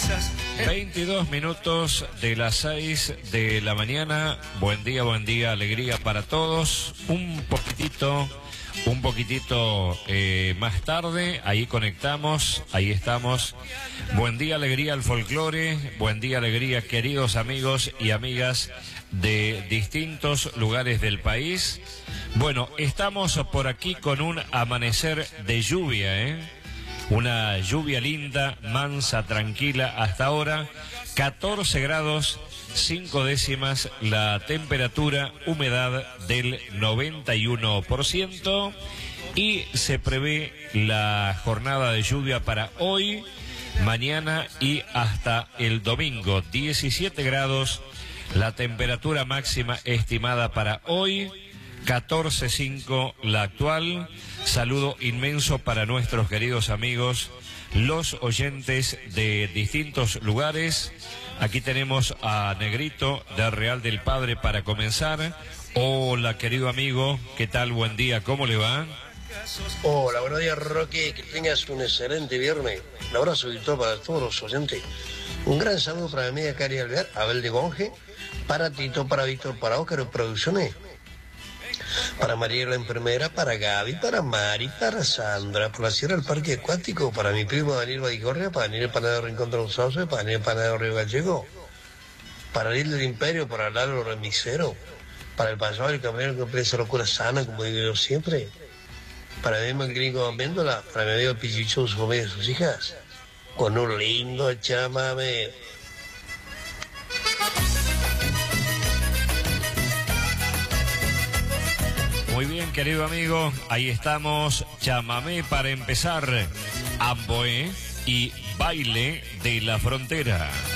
22 minutos de las 6 de la mañana. Buen día, alegría para todos. Un poquitito más tarde, ahí conectamos, ahí estamos. Buen día, alegría al folclore. Buen día, alegría, queridos amigos y amigas de distintos lugares del país. Bueno, estamos por aquí con un amanecer de lluvia, Una lluvia linda, mansa, tranquila hasta ahora. 14 grados 5 décimas la temperatura, humedad del 91%, y se prevé la jornada de lluvia para hoy, mañana y hasta el domingo. 17 grados la temperatura máxima estimada para hoy, 14,5 la actual. Saludo inmenso para nuestros queridos amigos, los oyentes de distintos lugares. Aquí tenemos a Negrito de Real del Padre para comenzar. Hola, querido amigo, ¿qué tal? Buen día, ¿cómo le va? Hola, buenos días, Roque, que tengas un excelente viernes. Un abrazo virtual para todos los oyentes. Un gran saludo para mi amiga Cari Alvear, Abel de Gonge, para Tito, para Víctor, para Óscar Producciones, para María la enfermera, para Gaby, para Mari, para Sandra, por la Sierra del Parque Acuático, para mi primo Daniel Badigorria, para Daniel Panadero Rincón de los Sauces, para Daniel Panadero Río Gallego, para Ariel del Imperio, para Lalo Remisero, para el pasado del camionero que empresa locura sana, como digo yo siempre, para mi amigo el gringo Améndola, para mi amigo el Pichicho, su familia y sus hijas, con un lindo chamame. Muy bien, querido amigo, ahí estamos, chamamé para empezar, Amboé y Baile de la Frontera.